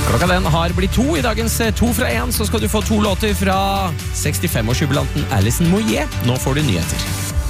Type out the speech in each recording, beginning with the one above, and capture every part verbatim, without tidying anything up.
Klokka den har blitt to I dagens to fra en, så skal du få to låter fra sekstifem-årsjubilanten Alison Moyet. Nå får du nyheter.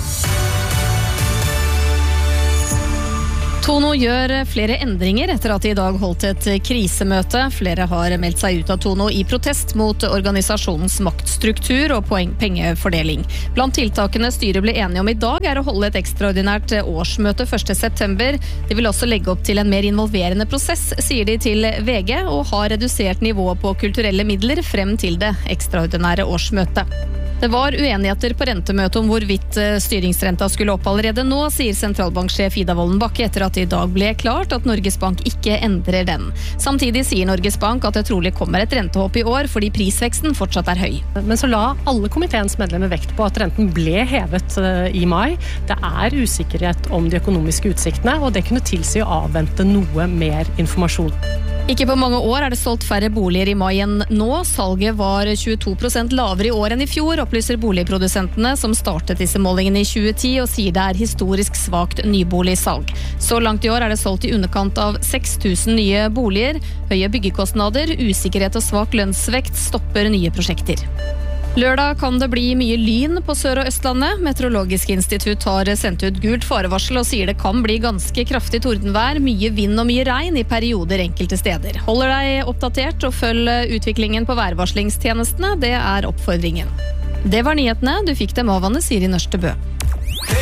Tono gjør flere endringer etter at de I dag holdt et krisemøte. Flere har meldt seg ut av Tono I protest mot organisasjonens maktstruktur og poeng- pengefordeling. Blant tiltakene styret ble enige om I dag er å holde et ekstraordinært årsmøte første september. De vil også legge opp til en mer involverende prosess, sier de til VG, og har redusert nivået på kulturelle midler frem til det ekstraordinære årsmøtet. Det var uenigheter på rentemøtet om hvorvidt styringsrenta skulle opp allerede nå, sier sentralbanksjef Ida Wolden Bakke etter at det I dag ble klart at Norges Bank ikke endrer den. Samtidig sier Norges Bank at det trolig kommer et rentehopp I år fordi prisveksten fortsatt er høy. Men så la alle komiteens medlemmer vekt på at renten ble hevet I mai. Det er usikkerhet om de økonomiske utsiktene, og det kunne tilsi å avvente noe mer informasjon. Ikke på mange år er det solgt færre boliger I mai enn nå. Salget var tjueto prosent lavere I år enn I fjor, opplyser boligprodusentene som startet disse målingene I tjue ti og sier det er historisk svagt nyboligsalg. Så langt I år er det solgt I underkant av seks tusen nye boliger. Høye byggekostnader, usikkerhet og svak lønnsvekt stopper nye prosjekter. Lørdag kan det bli mye lyn på Sør- og Østlandet. Meteorologisk institutt har sendt ut gult farevarsel og sier det kan bli ganske kraftig tordenvær, mye vind og mye regn I perioder enkelte steder. Holder deg oppdatert og følg utviklingen på værvarslingstjenestene, det er oppfordringen. Det var nyhetene, du fikk dem av Anne Siri Nørstebø.